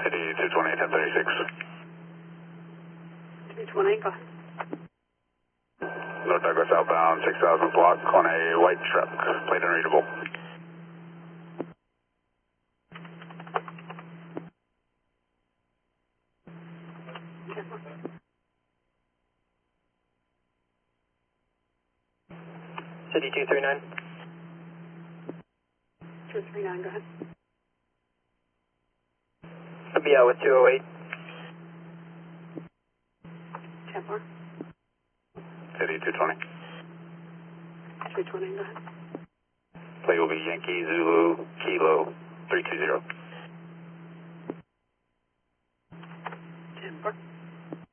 City 220, 1036. 220, go ahead. North Douglas outbound, 6000 block on a white truck, plate unreadable. City 239. 239, go ahead. I'll be out with 208. 10 more. City 220. 220, go ahead. Plate will be Yankee Zulu Kilo 320.